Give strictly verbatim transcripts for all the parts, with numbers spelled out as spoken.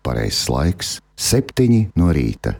Pareizais laiks - septiņi no rīta.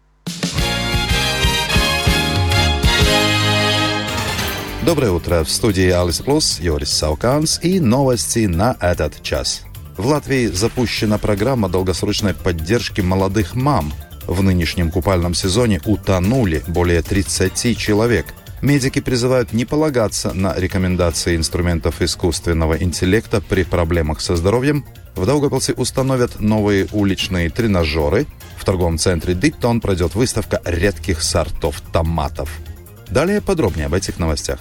Доброе утро! В студии Алис Плюс, Йорис Сауканс и новости на этот час. В Латвии запущена программа долгосрочной поддержки молодых мам. В нынешнем купальном сезоне утонули более тридцать человек. Медики призывают не полагаться на рекомендации инструментов искусственного интеллекта при проблемах со здоровьем. В Даугавпилсе установят новые уличные тренажеры. В торговом центре Диттон пройдет выставка редких сортов томатов. Далее подробнее об этих новостях.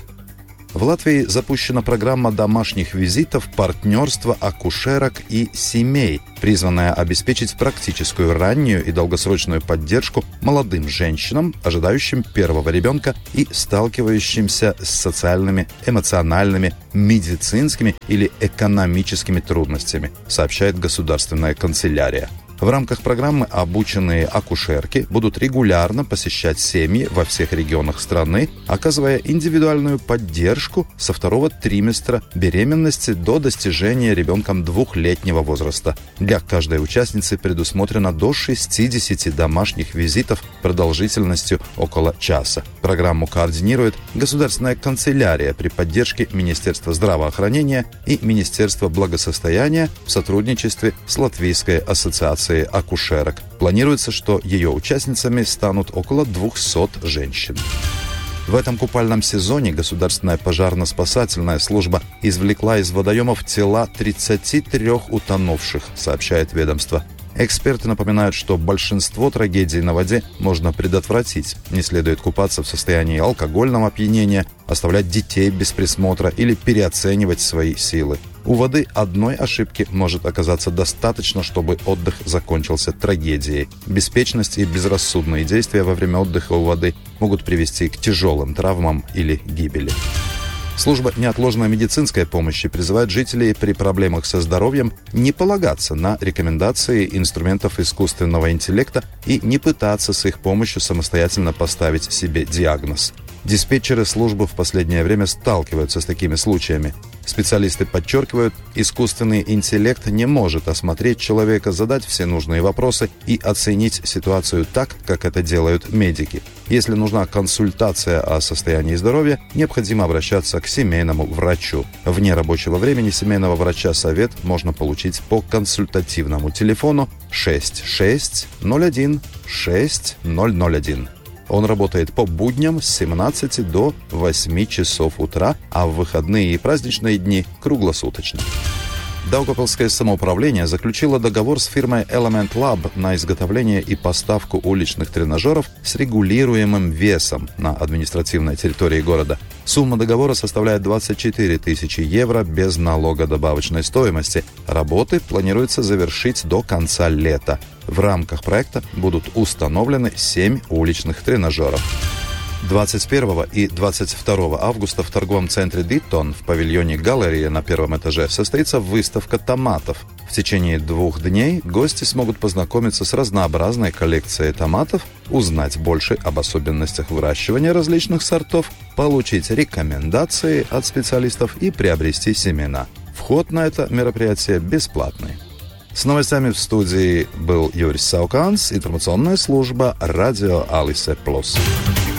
В Латвии запущена программа домашних визитов, партнерства, акушерок и семей, призванная обеспечить практическую раннюю и долгосрочную поддержку молодым женщинам, ожидающим первого ребенка и сталкивающимся с социальными, эмоциональными, медицинскими или экономическими трудностями, сообщает государственная канцелярия. В рамках программы обученные акушерки будут регулярно посещать семьи во всех регионах страны, оказывая индивидуальную поддержку со второго триместра беременности до достижения ребенком двухлетнего возраста. Для каждой участницы предусмотрено до шестидесяти домашних визитов продолжительностью около часа. Программу координирует Государственная канцелярия при поддержке Министерства здравоохранения и Министерства благосостояния в сотрудничестве с Латвийской ассоциацией акушерок. Планируется, что ее участницами станут около двухсот женщин. В этом купальном сезоне Государственная пожарно-спасательная служба извлекла из водоемов тела тридцати трёх утонувших, сообщает ведомство. Эксперты напоминают, что большинство трагедий на воде можно предотвратить. Не следует купаться в состоянии алкогольного опьянения, оставлять детей без присмотра или переоценивать свои силы. У воды одной ошибки может оказаться достаточно, чтобы отдых закончился трагедией. Беспечность и безрассудные действия во время отдыха у воды могут привести к тяжелым травмам или гибели. Служба неотложной медицинской помощи призывает жителей при проблемах со здоровьем не полагаться на рекомендации инструментов искусственного интеллекта и не пытаться с их помощью самостоятельно поставить себе диагноз. Диспетчеры службы в последнее время сталкиваются с такими случаями. Специалисты подчеркивают, искусственный интеллект не может осмотреть человека, задать все нужные вопросы и оценить ситуацию так, как это делают медики. Если нужна консультация о состоянии здоровья, необходимо обращаться к семейному врачу. Вне рабочего времени семейного врача совет можно получить по консультативному телефону шесть шесть ноль один шесть ноль ноль один. Он работает по будням с семнадцати до восьми часов утра, а в выходные и праздничные дни круглосуточно. Даугавпилское самоуправление заключило договор с фирмой Element Lab на изготовление и поставку уличных тренажеров с регулируемым весом на административной территории города. Сумма договора составляет двадцать четыре тысячи евро без налога добавочной стоимости. Работы планируется завершить до конца лета. В рамках проекта будут установлены семь уличных тренажеров. двадцать первого и двадцать второго августа в торговом центре Диттон в павильоне «Галерея» на первом этаже состоится выставка томатов. В течение двух дней гости смогут познакомиться с разнообразной коллекцией томатов, узнать больше об особенностях выращивания различных сортов, получить рекомендации от специалистов и приобрести семена. Вход на это мероприятие бесплатный. С новостями в студии был Йорис Сауканс, информационная служба радио Алис Плюс.